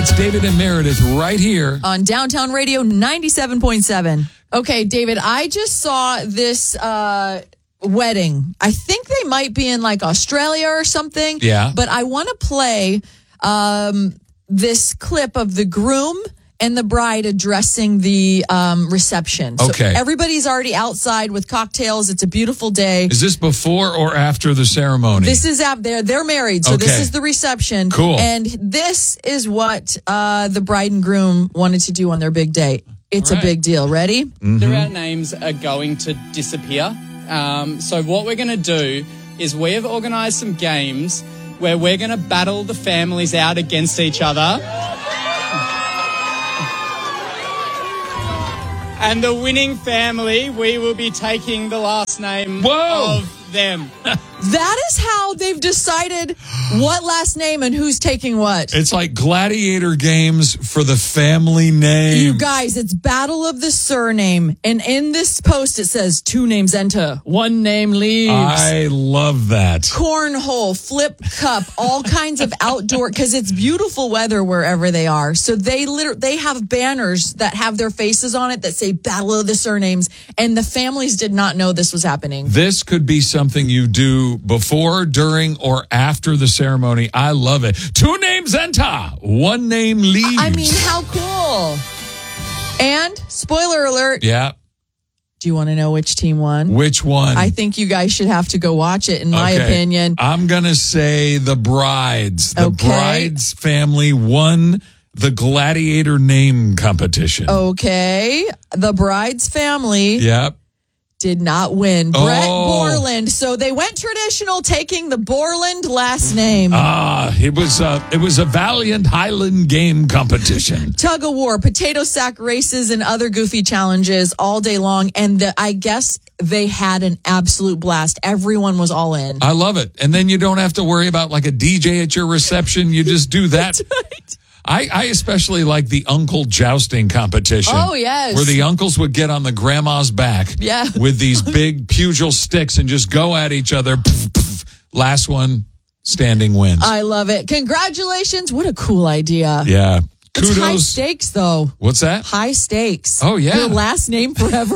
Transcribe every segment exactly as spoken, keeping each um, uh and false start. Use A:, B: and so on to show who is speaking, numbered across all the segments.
A: It's David and Meredith right here
B: on Downtown Radio ninety-seven point seven. Okay, David, I just saw this uh, wedding. I think they might be in like Australia or something.
A: Yeah.
B: But I want to play um, this clip of the groom and the bride addressing the um, reception. So
A: Okay.
B: everybody's already outside with cocktails. It's a beautiful day.
A: Is this before or after the ceremony?
B: This is out there. They're married, so this
A: Okay.
B: is the reception.
A: Cool.
B: And this is what uh, the bride and groom wanted to do on their big day. It's
C: All
B: a
C: right.
B: big deal. Ready?
C: Mm-hmm. Our names are going to disappear. Um, so what we're going to do is we have organised some games where we're going to battle the families out against each other. And the winning family, we will be taking the last name
A: Whoa.
C: of them.
B: That is how they've decided what last name and who's taking what.
A: It's like gladiator games for the family name.
B: You guys, it's Battle of the Surname. And in this post, it says two names enter, one name leaves.
A: I love that.
B: Cornhole, flip cup, all kinds of outdoor, because it's beautiful weather wherever they are. So they literally, they have banners that have their faces on it that say Battle of the Surnames. And the families did not know this was happening.
A: This could be something you do before, during, or after the ceremony. I love it. Two names enter, one name leaves.
B: I mean, how cool. And spoiler alert.
A: Yeah.
B: Do you want to know which team won?
A: Which one?
B: I think you guys should have to go watch it, in my
A: Okay.
B: opinion.
A: I'm going to say the brides. The
B: Okay.
A: brides family won the gladiator name competition.
B: Okay. The bride's family
A: Yep.
B: did not win. Brett
A: Oh.
B: Borland. So they went traditional, taking the Borland last name.
A: Ah, it was a, it was a valiant Highland game competition.
B: Tug of war, potato sack races, and other goofy challenges all day long. And the, I guess they had an absolute blast. Everyone was all in.
A: I love it. And then you don't have to worry about like a D J at your reception. You just do that.
B: Right.
A: I, I especially like the uncle jousting competition.
B: Oh, yes.
A: Where the uncles would get on the grandma's back
B: Yeah.
A: with these big pugil sticks and just go at each other. Pff, pff. Last one standing wins.
B: I love it. Congratulations. What a cool idea.
A: yeah.
B: It's
A: Kudos.
B: high stakes, though.
A: What's that?
B: High stakes.
A: Oh, yeah.
B: Your last name forever.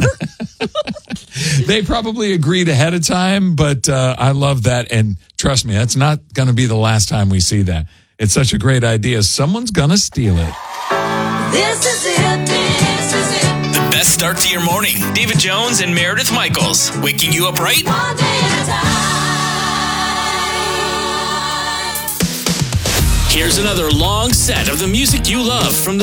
A: They probably agreed ahead of time, but uh, I love that. And trust me, that's not going to be the last time we see that. It's such a great idea. Someone's going to steal it.
D: This is it. This is it.
E: The best start to your morning. David Jones and Meredith Michaels. Waking you up right.
D: One day at a time.
E: Here's another long set of the music you love from the